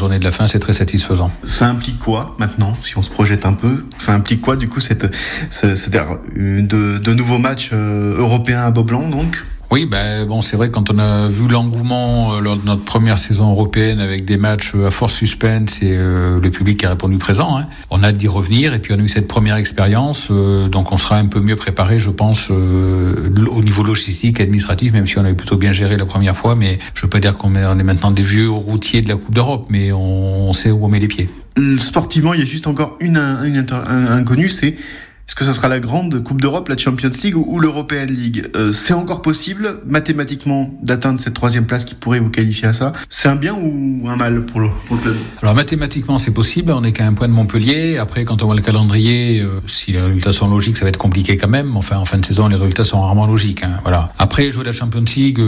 journée de la fin, c'est très satisfaisant. Ça implique quoi maintenant, si on se projette un peu? Ça implique quoi du coup, c'est-à-dire de nouveaux matchs européens à Beaublanc donc? Oui, c'est vrai que quand on a vu l'engouement lors de notre première saison européenne avec des matchs à fort suspense et le public qui a répondu présent, on a hâte d'y revenir et puis on a eu cette première expérience, donc on sera un peu mieux préparé, je pense, au niveau logistique et administratif, même si on avait plutôt bien géré la première fois, mais je peux pas dire qu'on est maintenant des vieux routiers de la Coupe d'Europe, mais on sait où on met les pieds. Sportivement, il y a juste encore une inconnue, c'est est-ce que ça sera la grande Coupe d'Europe, la Champions League ou l'European League? C'est encore possible, mathématiquement, d'atteindre cette 3e place qui pourrait vous qualifier à ça? C'est un bien ou un mal pour le club? Alors mathématiquement, c'est possible, on est qu'à un point de Montpellier. Après, quand on voit le calendrier, si les résultats sont logiques, ça va être compliqué quand même. Enfin, en fin de saison, les résultats sont rarement logiques. Voilà. Après, jouer la Champions League,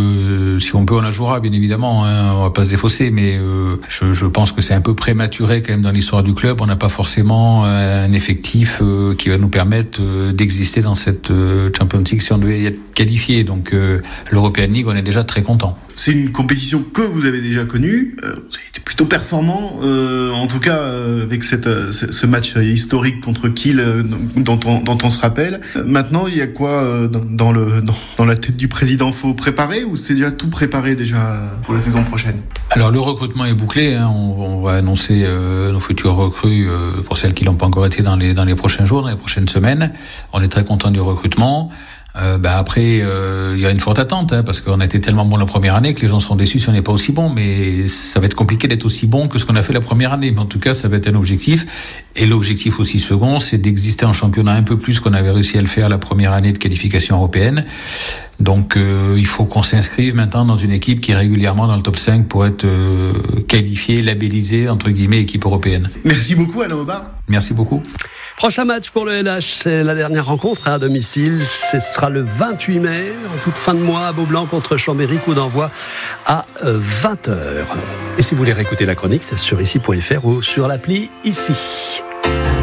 si on peut, on la jouera, bien évidemment. On va pas se défausser, mais je pense que c'est un peu prématuré quand même dans l'histoire du club. On n'a pas forcément un effectif qui va nous permettre d'exister dans cette Champions League si on devait y être qualifié. Donc l'European League, on est déjà très content. C'est une compétition que vous avez déjà connue. Vous avez été plutôt performant, en tout cas avec ce match historique contre Kiel dont on se rappelle. Maintenant, il y a quoi dans la tête du président? Faut préparer ou c'est déjà tout préparé déjà pour la saison prochaine? Alors le recrutement est bouclé. On va annoncer nos futures recrues pour celles qui n'ont pas encore été dans les prochains jours, dans les prochaines semaines. On est très content du recrutement. Après, il y a une forte attente, parce qu'on a été tellement bon la première année que les gens seront déçus si on n'est pas aussi bon, mais ça va être compliqué d'être aussi bon que ce qu'on a fait la première année. Mais en tout cas, ça va être un objectif. Et l'objectif aussi second, c'est d'exister en championnat un peu plus qu'on avait réussi à le faire la première année de qualification européenne. Donc, il faut qu'on s'inscrive maintenant dans une équipe qui est régulièrement dans le top 5 pour être qualifiée, labellisée, entre guillemets, équipe européenne. Merci beaucoup, Alain Aubard. Merci beaucoup. Prochain match pour le LH, c'est la dernière rencontre à domicile. Ce sera le 28 mai, en toute fin de mois, à Beaublanc contre Chambéry, coup d'envoi à 20h. Et si vous voulez réécouter la chronique, c'est sur ici.fr ou sur l'appli ici.